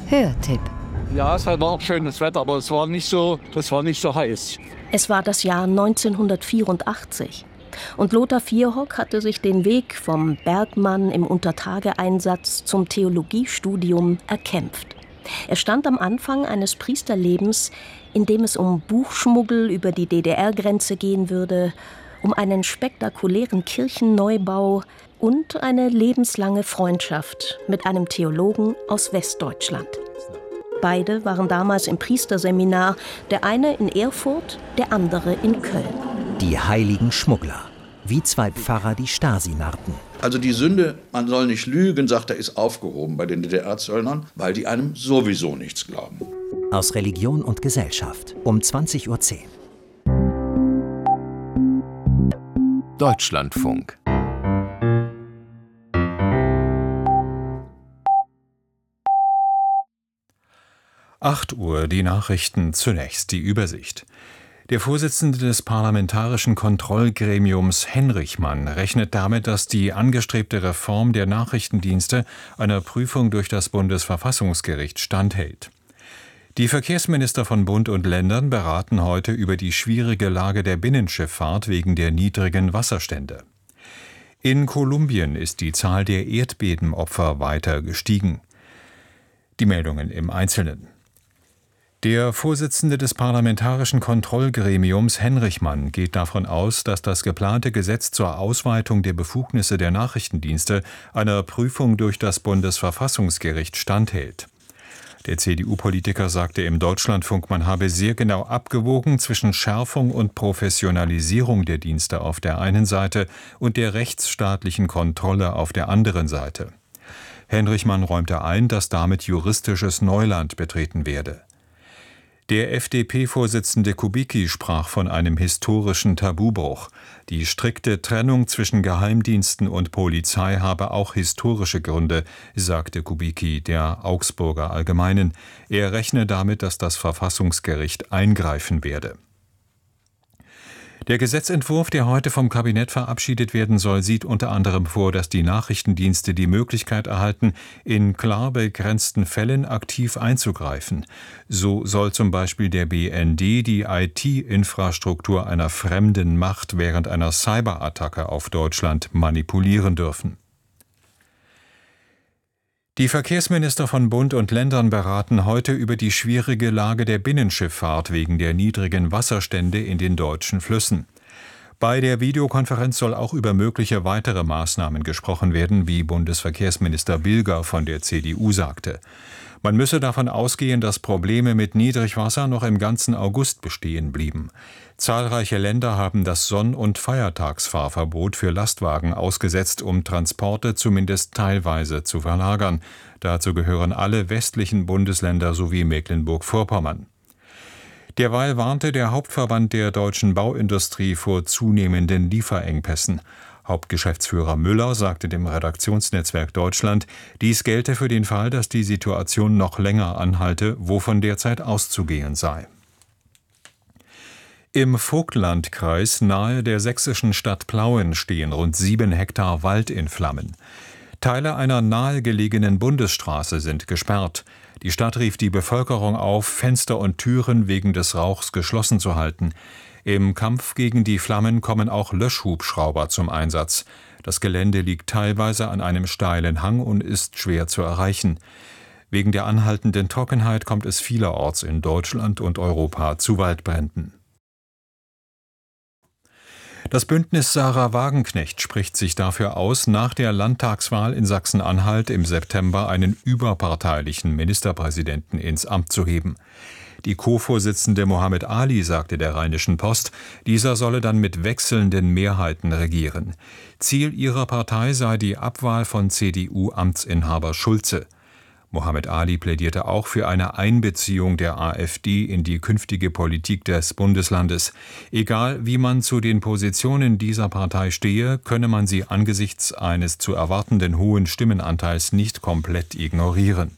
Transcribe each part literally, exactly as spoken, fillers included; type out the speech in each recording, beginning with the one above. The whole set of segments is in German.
Hörtipp. Ja, es war auch schönes Wetter, aber es war nicht so, das war nicht so heiß. Es war das Jahr neunzehnhundertvierundachtzig. Und Lothar Vierhock hatte sich den Weg vom Bergmann im Untertageeinsatz zum Theologiestudium erkämpft. Er stand am Anfang eines Priesterlebens, in dem es um Buchschmuggel über die D D R-Grenze gehen würde, um einen spektakulären Kirchenneubau und eine lebenslange Freundschaft mit einem Theologen aus Westdeutschland. Beide waren damals im Priesterseminar, der eine in Erfurt, der andere in Köln. Die heiligen Schmuggler, wie zwei Pfarrer die Stasi narrten. Also die Sünde, man soll nicht lügen, sagt er, ist aufgehoben bei den D D R-Zöllnern, weil die einem sowieso nichts glauben. Aus Religion und Gesellschaft um zwanzig Uhr zehn. Deutschlandfunk. acht Uhr, die Nachrichten, zunächst die Übersicht. Der Vorsitzende des Parlamentarischen Kontrollgremiums Henrichmann rechnet damit, dass die angestrebte Reform der Nachrichtendienste einer Prüfung durch das Bundesverfassungsgericht standhält. Die Verkehrsminister von Bund und Ländern beraten heute über die schwierige Lage der Binnenschifffahrt wegen der niedrigen Wasserstände. In Kolumbien ist die Zahl der Erdbebenopfer weiter gestiegen. Die Meldungen im Einzelnen. Der Vorsitzende des Parlamentarischen Kontrollgremiums Henrichmann geht davon aus, dass das geplante Gesetz zur Ausweitung der Befugnisse der Nachrichtendienste einer Prüfung durch das Bundesverfassungsgericht standhält. Der C D U-Politiker sagte im Deutschlandfunk, man habe sehr genau abgewogen zwischen Schärfung und Professionalisierung der Dienste auf der einen Seite und der rechtsstaatlichen Kontrolle auf der anderen Seite. Henrichmann räumte ein, dass damit juristisches Neuland betreten werde. Der F D P-Vorsitzende Kubicki sprach von einem historischen Tabubruch. Die strikte Trennung zwischen Geheimdiensten und Polizei habe auch historische Gründe, sagte Kubicki der Augsburger Allgemeinen. Er rechne damit, dass das Verfassungsgericht eingreifen werde. Der Gesetzentwurf, der heute vom Kabinett verabschiedet werden soll, sieht unter anderem vor, dass die Nachrichtendienste die Möglichkeit erhalten, in klar begrenzten Fällen aktiv einzugreifen. So soll zum Beispiel der B N D die I T-Infrastruktur einer fremden Macht während einer Cyberattacke auf Deutschland manipulieren dürfen. Die Verkehrsminister von Bund und Ländern beraten heute über die schwierige Lage der Binnenschifffahrt wegen der niedrigen Wasserstände in den deutschen Flüssen. Bei der Videokonferenz soll auch über mögliche weitere Maßnahmen gesprochen werden, wie Bundesverkehrsminister Bilger von der C D U sagte. Man müsse davon ausgehen, dass Probleme mit Niedrigwasser noch im ganzen August bestehen blieben. Zahlreiche Länder haben das Sonn- und Feiertagsfahrverbot für Lastwagen ausgesetzt, um Transporte zumindest teilweise zu verlagern. Dazu gehören alle westlichen Bundesländer sowie Mecklenburg-Vorpommern. Derweil warnte der Hauptverband der deutschen Bauindustrie vor zunehmenden Lieferengpässen. Hauptgeschäftsführer Müller sagte dem Redaktionsnetzwerk Deutschland, dies gelte für den Fall, dass die Situation noch länger anhalte, wovon derzeit auszugehen sei. Im Vogtlandkreis nahe der sächsischen Stadt Plauen stehen rund sieben Hektar Wald in Flammen. Teile einer nahegelegenen Bundesstraße sind gesperrt. Die Stadt rief die Bevölkerung auf, Fenster und Türen wegen des Rauchs geschlossen zu halten. Im Kampf gegen die Flammen kommen auch Löschhubschrauber zum Einsatz. Das Gelände liegt teilweise an einem steilen Hang und ist schwer zu erreichen. Wegen der anhaltenden Trockenheit kommt es vielerorts in Deutschland und Europa zu Waldbränden. Das Bündnis Sarah Wagenknecht spricht sich dafür aus, nach der Landtagswahl in Sachsen-Anhalt im September einen überparteilichen Ministerpräsidenten ins Amt zu heben. Die Co-Vorsitzende Mohammed Ali sagte der Rheinischen Post, dieser solle dann mit wechselnden Mehrheiten regieren. Ziel ihrer Partei sei die Abwahl von C D U-Amtsinhaber Schulze. Mohammed Ali plädierte auch für eine Einbeziehung der AfD in die künftige Politik des Bundeslandes. Egal, wie man zu den Positionen dieser Partei stehe, könne man sie angesichts eines zu erwartenden hohen Stimmenanteils nicht komplett ignorieren.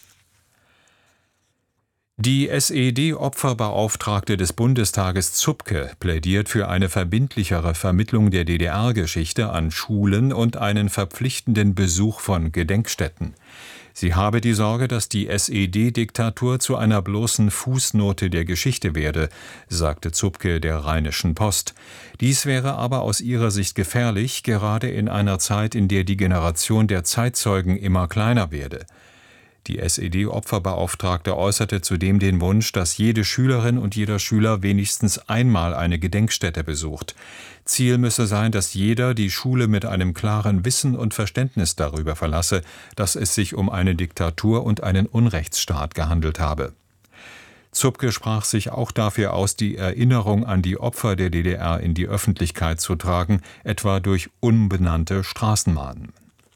Die S E D-Opferbeauftragte des Bundestages Zupke plädiert für eine verbindlichere Vermittlung der D D R-Geschichte an Schulen und einen verpflichtenden Besuch von Gedenkstätten. Sie habe die Sorge, dass die S E D-Diktatur zu einer bloßen Fußnote der Geschichte werde, sagte Zupke der Rheinischen Post. Dies wäre aber aus ihrer Sicht gefährlich, gerade in einer Zeit, in der die Generation der Zeitzeugen immer kleiner werde. Die S E D-Opferbeauftragte äußerte zudem den Wunsch, dass jede Schülerin und jeder Schüler wenigstens einmal eine Gedenkstätte besucht. Ziel müsse sein, dass jeder die Schule mit einem klaren Wissen und Verständnis darüber verlasse, dass es sich um eine Diktatur und einen Unrechtsstaat gehandelt habe. Zupke sprach sich auch dafür aus, die Erinnerung an die Opfer der D D R in die Öffentlichkeit zu tragen, etwa durch umbenannte Straßennamen.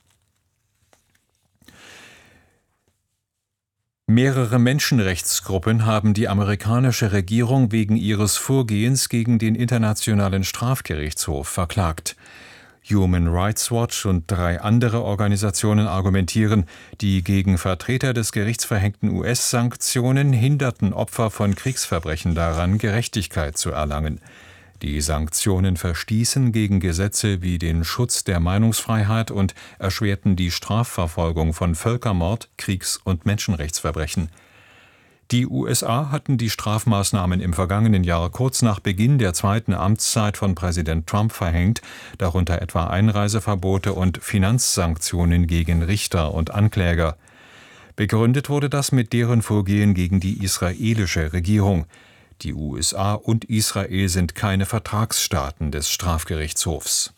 Mehrere Menschenrechtsgruppen haben die amerikanische Regierung wegen ihres Vorgehens gegen den Internationalen Strafgerichtshof verklagt. Human Rights Watch und drei andere Organisationen argumentieren, die gegen Vertreter des Gerichts verhängten U S-Sanktionen hinderten Opfer von Kriegsverbrechen daran, Gerechtigkeit zu erlangen. Die Sanktionen verstießen gegen Gesetze wie den Schutz der Meinungsfreiheit und erschwerten die Strafverfolgung von Völkermord, Kriegs- und Menschenrechtsverbrechen. Die U S A hatten die Strafmaßnahmen im vergangenen Jahr kurz nach Beginn der zweiten Amtszeit von Präsident Trump verhängt, darunter etwa Einreiseverbote und Finanzsanktionen gegen Richter und Ankläger. Begründet wurde das mit deren Vorgehen gegen die israelische Regierung. Die U S A und Israel sind keine Vertragsstaaten des Strafgerichtshofs.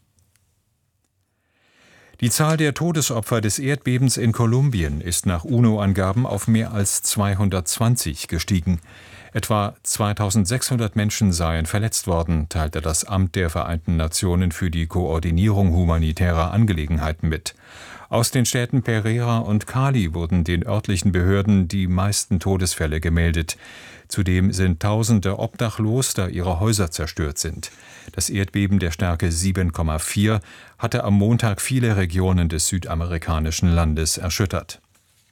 Die Zahl der Todesopfer des Erdbebens in Kolumbien ist nach UNO-Angaben auf mehr als zweihundertzwanzig gestiegen. Etwa zweitausendsechshundert Menschen seien verletzt worden, teilte das Amt der Vereinten Nationen für die Koordinierung humanitärer Angelegenheiten mit. Aus den Städten Pereira und Cali wurden den örtlichen Behörden die meisten Todesfälle gemeldet. Zudem sind Tausende obdachlos, da ihre Häuser zerstört sind. Das Erdbeben der Stärke sieben Komma vier hatte am Montag viele Regionen des südamerikanischen Landes erschüttert.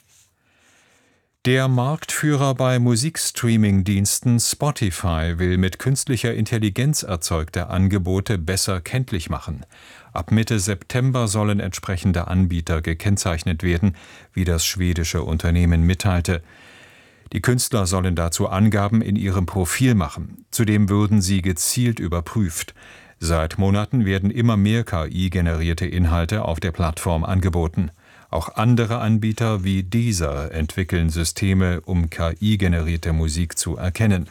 Der Marktführer bei Musikstreaming-Diensten Spotify will mit künstlicher Intelligenz erzeugte Angebote besser kenntlich machen. Ab Mitte September sollen entsprechende Anbieter gekennzeichnet werden, wie das schwedische Unternehmen mitteilte. Die Künstler sollen dazu Angaben in ihrem Profil machen. Zudem würden sie gezielt überprüft. Seit Monaten werden immer mehr K I-generierte Inhalte auf der Plattform angeboten. Auch andere Anbieter wie Deezer entwickeln Systeme, um K I-generierte Musik zu erkennen.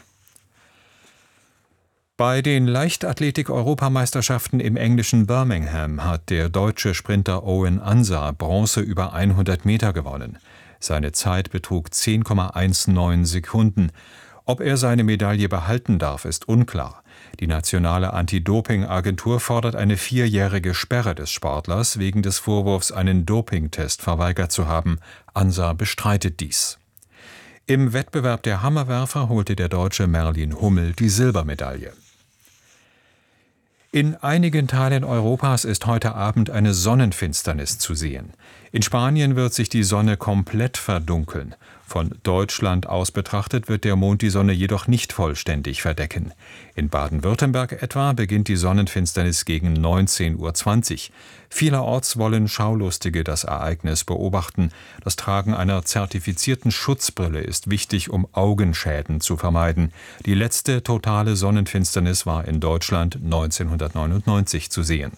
Bei den Leichtathletik-Europameisterschaften im englischen Birmingham hat der deutsche Sprinter Owen Ansa Bronze über hundert Meter gewonnen. Seine Zeit betrug zehn Komma neunzehn Sekunden. Ob er seine Medaille behalten darf, ist unklar. Die nationale Anti-Doping-Agentur fordert eine vierjährige Sperre des Sportlers wegen des Vorwurfs, einen Dopingtest verweigert zu haben. Ansa bestreitet dies. Im Wettbewerb der Hammerwerfer holte der Deutsche Merlin Hummel die Silbermedaille. In einigen Teilen Europas ist heute Abend eine Sonnenfinsternis zu sehen. In Spanien wird sich die Sonne komplett verdunkeln. Von Deutschland aus betrachtet wird der Mond die Sonne jedoch nicht vollständig verdecken. In Baden-Württemberg etwa beginnt die Sonnenfinsternis gegen neunzehn Uhr zwanzig. Vielerorts wollen Schaulustige das Ereignis beobachten. Das Tragen einer zertifizierten Schutzbrille ist wichtig, um Augenschäden zu vermeiden. Die letzte totale Sonnenfinsternis war in Deutschland neunzehnhundertneunundneunzig zu sehen.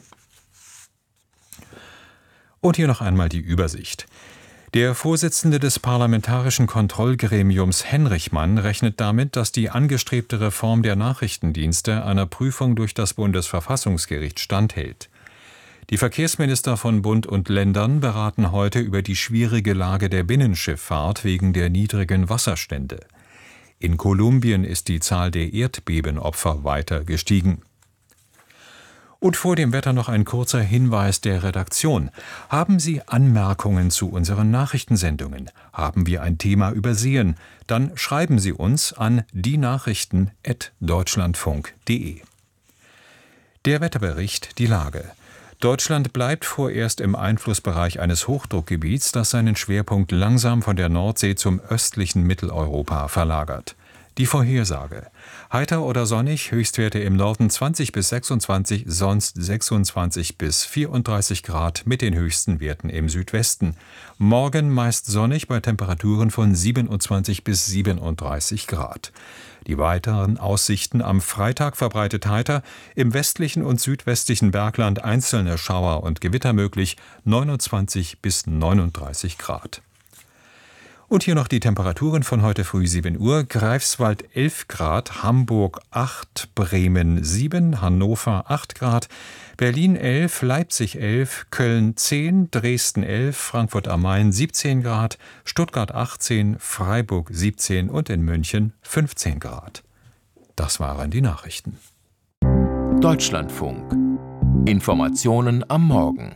Und hier noch einmal die Übersicht. Der Vorsitzende des Parlamentarischen Kontrollgremiums Henrichmann rechnet damit, dass die angestrebte Reform der Nachrichtendienste einer Prüfung durch das Bundesverfassungsgericht standhält. Die Verkehrsminister von Bund und Ländern beraten heute über die schwierige Lage der Binnenschifffahrt wegen der niedrigen Wasserstände. In Kolumbien ist die Zahl der Erdbebenopfer weiter gestiegen. Und vor dem Wetter noch ein kurzer Hinweis der Redaktion. Haben Sie Anmerkungen zu unseren Nachrichtensendungen? Haben wir ein Thema übersehen? Dann schreiben Sie uns an dienachrichten at deutschlandfunk punkt de. Der Wetterbericht, die Lage. Deutschland bleibt vorerst im Einflussbereich eines Hochdruckgebiets, das seinen Schwerpunkt langsam von der Nordsee zum östlichen Mitteleuropa verlagert. Die Vorhersage. Heiter oder sonnig, Höchstwerte im Norden zwanzig bis sechsundzwanzig, sonst sechsundzwanzig bis vierunddreißig Grad mit den höchsten Werten im Südwesten. Morgen meist sonnig bei Temperaturen von siebenundzwanzig bis siebenunddreißig Grad. Die weiteren Aussichten: am Freitag verbreitet heiter, im westlichen und südwestlichen Bergland einzelne Schauer und Gewitter möglich, neunundzwanzig bis neununddreißig Grad. Und hier noch die Temperaturen von heute früh sieben Uhr. Greifswald elf Grad, Hamburg acht, Bremen sieben, Hannover acht Grad, Berlin elf, Leipzig elf, Köln zehn, Dresden elf, Frankfurt am Main siebzehn Grad, Stuttgart achtzehn, Freiburg siebzehn und in München fünfzehn Grad. Das waren die Nachrichten. Deutschlandfunk. Informationen am Morgen.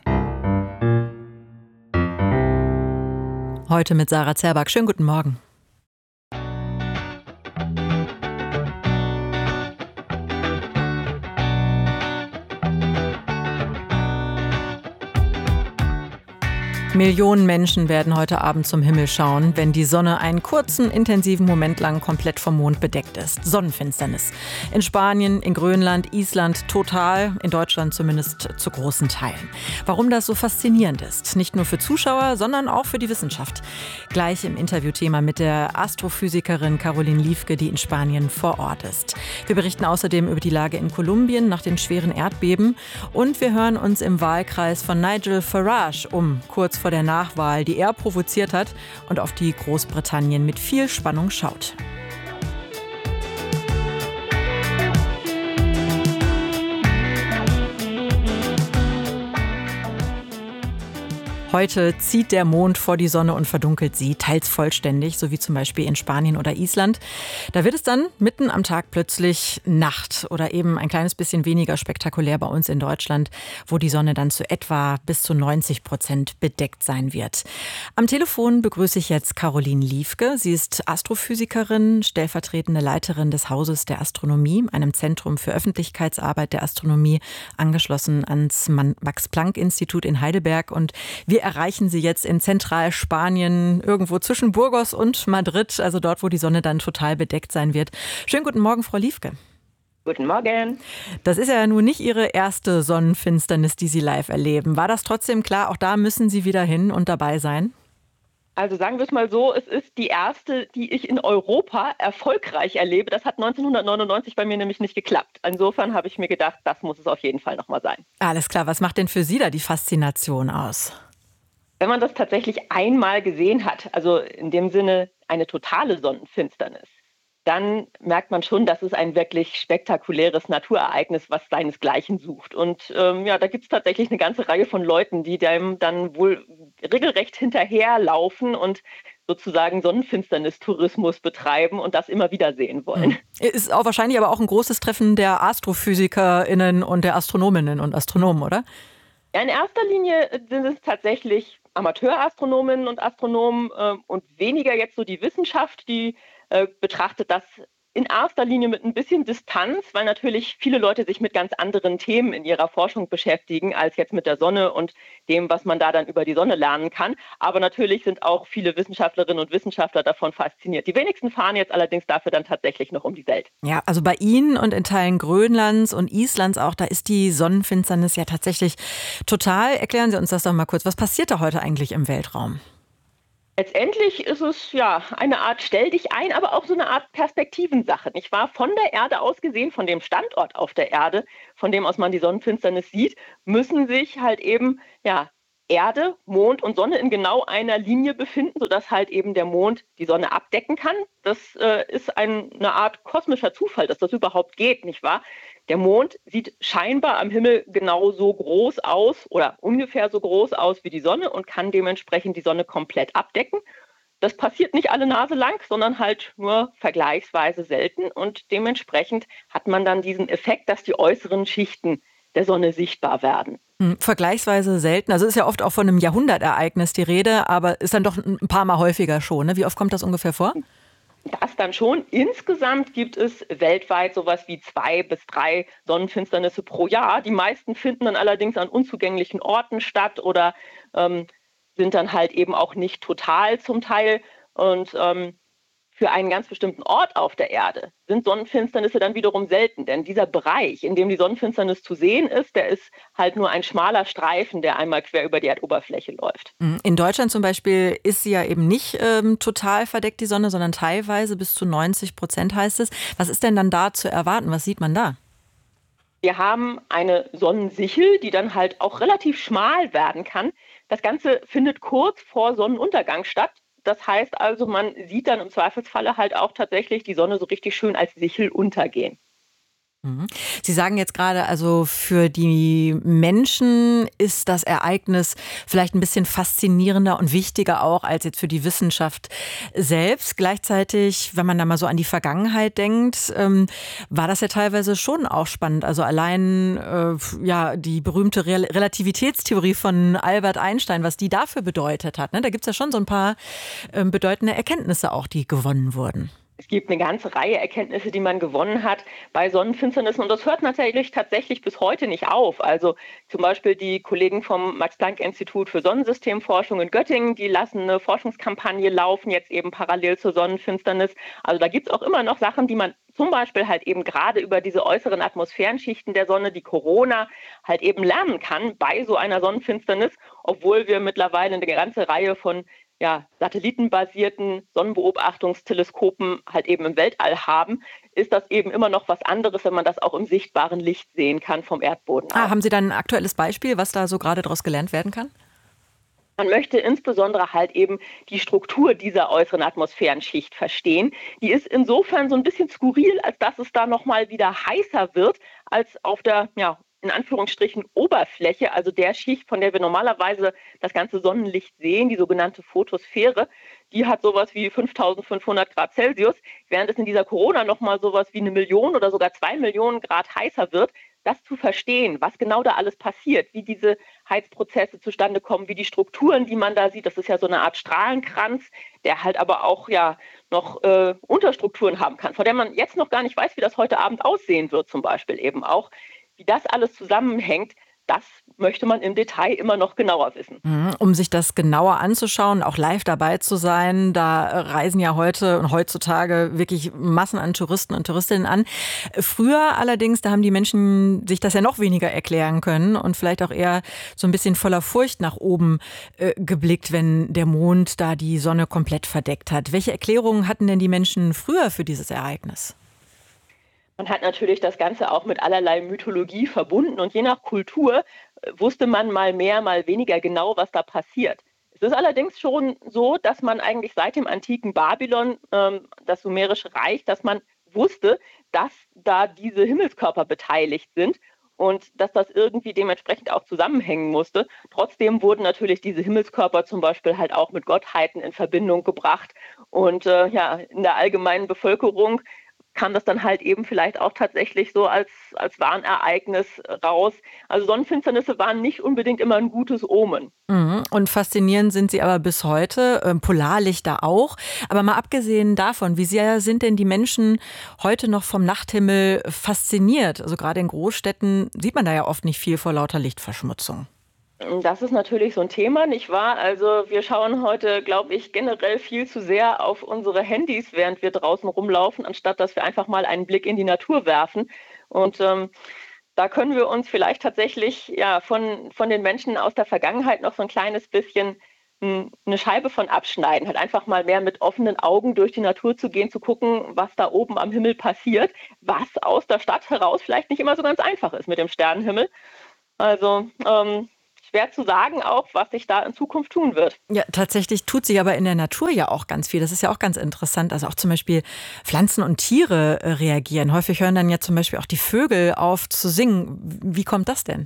Heute mit Sarah Zerback. Schönen guten Morgen. Millionen Menschen werden heute Abend zum Himmel schauen, wenn die Sonne einen kurzen, intensiven Moment lang komplett vom Mond bedeckt ist. Sonnenfinsternis. In Spanien, in Grönland, Island total, in Deutschland zumindest zu großen Teilen. Warum das so faszinierend ist, nicht nur für Zuschauer, sondern auch für die Wissenschaft. Gleich im Interviewthema mit der Astrophysikerin Caroline Liefke, die in Spanien vor Ort ist. Wir berichten außerdem über die Lage in Kolumbien nach den schweren Erdbeben und wir hören uns im Wahlkreis von Nigel Farage um, kurz vor der Nachwahl, die er provoziert hat und auf die Großbritannien mit viel Spannung schaut. Heute zieht der Mond vor die Sonne und verdunkelt sie, teils vollständig, so wie zum Beispiel in Spanien oder Island. Da wird es dann mitten am Tag plötzlich Nacht oder eben ein kleines bisschen weniger spektakulär bei uns in Deutschland, wo die Sonne dann zu etwa bis zu neunzig Prozent bedeckt sein wird. Am Telefon begrüße ich jetzt Caroline Liefke. Sie ist Astrophysikerin, stellvertretende Leiterin des Hauses der Astronomie, einem Zentrum für Öffentlichkeitsarbeit der Astronomie, angeschlossen ans Max-Planck-Institut in Heidelberg. Und wir erreichen Sie jetzt in Zentralspanien, irgendwo zwischen Burgos und Madrid, also dort, wo die Sonne dann total bedeckt sein wird. Schönen guten Morgen, Frau Liefke. Guten Morgen. Das ist ja nun nicht Ihre erste Sonnenfinsternis, die Sie live erleben. War das trotzdem klar, auch da müssen Sie wieder hin und dabei sein? Also sagen wir es mal so, es ist die erste, die ich in Europa erfolgreich erlebe. Das hat neunzehnhundertneunundneunzig bei mir nämlich nicht geklappt. Insofern habe ich mir gedacht, das muss es auf jeden Fall nochmal sein. Alles klar, was macht denn für Sie da die Faszination aus? Wenn man das tatsächlich einmal gesehen hat, also in dem Sinne eine totale Sonnenfinsternis, dann merkt man schon, dass es ein wirklich spektakuläres Naturereignis, was seinesgleichen sucht. Und ähm, ja, da gibt es tatsächlich eine ganze Reihe von Leuten, die dem dann wohl regelrecht hinterherlaufen und sozusagen Sonnenfinsternis-Tourismus betreiben und das immer wieder sehen wollen. Ist auch wahrscheinlich aber auch ein großes Treffen der AstrophysikerInnen und der Astronominnen und Astronomen, oder? Ja, in erster Linie sind es tatsächlich Amateurastronominnen und Astronomen äh, und weniger jetzt so die Wissenschaft, die äh, betrachtet das in erster Linie mit ein bisschen Distanz, weil natürlich viele Leute sich mit ganz anderen Themen in ihrer Forschung beschäftigen, als jetzt mit der Sonne und dem, was man da dann über die Sonne lernen kann. Aber natürlich sind auch viele Wissenschaftlerinnen und Wissenschaftler davon fasziniert. Die wenigsten fahren jetzt allerdings dafür dann tatsächlich noch um die Welt. Ja, also bei Ihnen und in Teilen Grönlands und Islands auch, da ist die Sonnenfinsternis ja tatsächlich total. Erklären Sie uns das doch mal kurz. Was passiert da heute eigentlich im Weltraum? Letztendlich ist es ja eine Art Stell dich ein, aber auch so eine Art Perspektivensache, nicht wahr? Von der Erde aus gesehen, von dem Standort auf der Erde, von dem aus man die Sonnenfinsternis sieht, müssen sich halt eben ja Erde, Mond und Sonne in genau einer Linie befinden, sodass halt eben der Mond die Sonne abdecken kann. Das äh, ist ein, eine Art kosmischer Zufall, dass das überhaupt geht, nicht wahr? Der Mond sieht scheinbar am Himmel genauso groß aus oder ungefähr so groß aus wie die Sonne und kann dementsprechend die Sonne komplett abdecken. Das passiert nicht alle Nase lang, sondern halt nur vergleichsweise selten und dementsprechend hat man dann diesen Effekt, dass die äußeren Schichten der Sonne sichtbar werden. Hm, vergleichsweise selten. Also ist ja oft auch von einem Jahrhundertereignis die Rede, aber ist dann doch ein paar Mal häufiger schon. Ne? Wie oft kommt das ungefähr vor? Das dann schon. Insgesamt gibt es weltweit sowas wie zwei bis drei Sonnenfinsternisse pro Jahr. Die meisten finden dann allerdings an unzugänglichen Orten statt oder ähm, sind dann halt eben auch nicht total zum Teil. Und ähm, Für einen ganz bestimmten Ort auf der Erde sind Sonnenfinsternisse dann wiederum selten, denn dieser Bereich, in dem die Sonnenfinsternis zu sehen ist, der ist halt nur ein schmaler Streifen, der einmal quer über die Erdoberfläche läuft. In Deutschland zum Beispiel ist sie ja eben nicht ähm, total verdeckt, die Sonne, sondern teilweise bis zu neunzig Prozent heißt es. Was ist denn dann da zu erwarten? Was sieht man da? Wir haben eine Sonnensichel, die dann halt auch relativ schmal werden kann. Das Ganze findet kurz vor Sonnenuntergang statt. Das heißt also, man sieht dann im Zweifelsfalle halt auch tatsächlich die Sonne so richtig schön als Sichel untergehen. Sie sagen jetzt gerade, also für die Menschen ist das Ereignis vielleicht ein bisschen faszinierender und wichtiger auch als jetzt für die Wissenschaft selbst. Gleichzeitig, wenn man da mal so an die Vergangenheit denkt, ähm, war das ja teilweise schon auch spannend. Also allein äh, ja die berühmte Re- Relativitätstheorie von Albert Einstein, was die dafür bedeutet hat. Ne? Da gibt es ja schon so ein paar äh, bedeutende Erkenntnisse auch, die gewonnen wurden. Es gibt eine ganze Reihe Erkenntnisse, die man gewonnen hat bei Sonnenfinsternissen. Und das hört natürlich tatsächlich bis heute nicht auf. Also zum Beispiel die Kollegen vom Max-Planck-Institut für Sonnensystemforschung in Göttingen, die lassen eine Forschungskampagne laufen, jetzt eben parallel zur Sonnenfinsternis. Also da gibt es auch immer noch Sachen, die man zum Beispiel halt eben gerade über diese äußeren Atmosphärenschichten der Sonne, die Corona, halt eben lernen kann bei so einer Sonnenfinsternis, obwohl wir mittlerweile eine ganze Reihe von ja, satellitenbasierten Sonnenbeobachtungsteleskopen halt eben im Weltall haben, ist das eben immer noch was anderes, wenn man das auch im sichtbaren Licht sehen kann vom Erdboden aus. Ah, haben Sie dann ein aktuelles Beispiel, was da so gerade daraus gelernt werden kann? Man möchte insbesondere halt eben die Struktur dieser äußeren Atmosphärenschicht verstehen. Die ist insofern so ein bisschen skurril, als dass es da nochmal wieder heißer wird als auf der, ja, in Anführungsstrichen Oberfläche, also der Schicht, von der wir normalerweise das ganze Sonnenlicht sehen, die sogenannte Photosphäre, die hat sowas wie fünftausendfünfhundert Grad Celsius, während es in dieser Corona nochmal sowas wie eine Million oder sogar zwei Millionen Grad heißer wird. Das zu verstehen, was genau da alles passiert, wie diese Heizprozesse zustande kommen, wie die Strukturen, die man da sieht, das ist ja so eine Art Strahlenkranz, der halt aber auch ja noch äh, Unterstrukturen haben kann, von der man jetzt noch gar nicht weiß, wie das heute Abend aussehen wird, zum Beispiel eben auch. Wie das alles zusammenhängt, das möchte man im Detail immer noch genauer wissen. Um sich das genauer anzuschauen, auch live dabei zu sein, da reisen ja heute und heutzutage wirklich Massen an Touristen und Touristinnen an. Früher allerdings, da haben die Menschen sich das ja noch weniger erklären können und vielleicht auch eher so ein bisschen voller Furcht nach oben äh, geblickt, wenn der Mond da die Sonne komplett verdeckt hat. Welche Erklärungen hatten denn die Menschen früher für dieses Ereignis? Man hat natürlich das Ganze auch mit allerlei Mythologie verbunden und je nach Kultur wusste man mal mehr, mal weniger genau, was da passiert. Es ist allerdings schon so, dass man eigentlich seit dem antiken Babylon, ähm, das Sumerische Reich, dass man wusste, dass da diese Himmelskörper beteiligt sind und dass das irgendwie dementsprechend auch zusammenhängen musste. Trotzdem wurden natürlich diese Himmelskörper zum Beispiel halt auch mit Gottheiten in Verbindung gebracht und äh, ja, in der allgemeinen Bevölkerung kam das dann halt eben vielleicht auch tatsächlich so als, als Warnereignis raus. Also Sonnenfinsternisse waren nicht unbedingt immer ein gutes Omen. Und faszinierend sind sie aber bis heute, ähm, Polarlichter auch. Aber mal abgesehen davon, wie sehr sind denn die Menschen heute noch vom Nachthimmel fasziniert? Also gerade in Großstädten sieht man da ja oft nicht viel vor lauter Lichtverschmutzung. Das ist natürlich so ein Thema, nicht wahr? Also wir schauen heute, glaube ich, generell viel zu sehr auf unsere Handys, während wir draußen rumlaufen, anstatt dass wir einfach mal einen Blick in die Natur werfen. Und ähm, da können wir uns vielleicht tatsächlich ja von, von den Menschen aus der Vergangenheit noch so ein kleines bisschen m, eine Scheibe von abschneiden. Halt einfach mal mehr mit offenen Augen durch die Natur zu gehen, zu gucken, was da oben am Himmel passiert, was aus der Stadt heraus vielleicht nicht immer so ganz einfach ist mit dem Sternenhimmel. Also ähm, schwer zu sagen auch, was sich da in Zukunft tun wird. Ja, tatsächlich tut sich aber in der Natur ja auch ganz viel. Das ist ja auch ganz interessant. Also auch zum Beispiel Pflanzen und Tiere äh, reagieren. Häufig hören dann ja zum Beispiel auch die Vögel auf zu singen. Wie kommt das denn?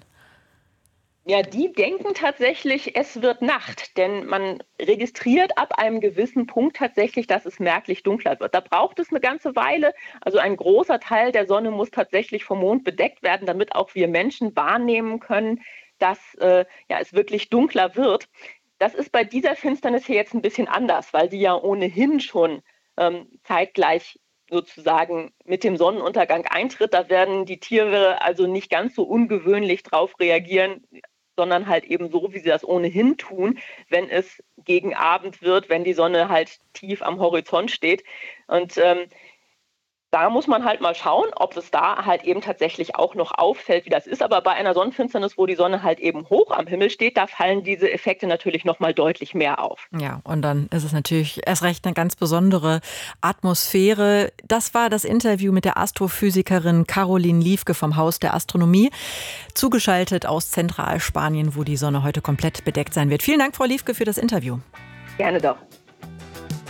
Ja, die denken tatsächlich, es wird Nacht, denn man registriert ab einem gewissen Punkt tatsächlich, dass es merklich dunkler wird. Da braucht es eine ganze Weile. Also ein großer Teil der Sonne muss tatsächlich vom Mond bedeckt werden, damit auch wir Menschen wahrnehmen können, dass äh, ja, es wirklich dunkler wird. Das ist bei dieser Finsternis hier jetzt ein bisschen anders, weil die ja ohnehin schon ähm, zeitgleich sozusagen mit dem Sonnenuntergang eintritt. Da werden die Tiere also nicht ganz so ungewöhnlich drauf reagieren, sondern halt eben so, wie sie das ohnehin tun, wenn es gegen Abend wird, wenn die Sonne halt tief am Horizont steht. Und ähm, da muss man halt mal schauen, ob es da halt eben tatsächlich auch noch auffällt, wie das ist. Aber bei einer Sonnenfinsternis, wo die Sonne halt eben hoch am Himmel steht, da fallen diese Effekte natürlich noch mal deutlich mehr auf. Ja, und dann ist es natürlich erst recht eine ganz besondere Atmosphäre. Das war das Interview mit der Astrophysikerin Caroline Liefke vom Haus der Astronomie, zugeschaltet aus Zentralspanien, wo die Sonne heute komplett bedeckt sein wird. Vielen Dank, Frau Liefke, für das Interview. Gerne doch.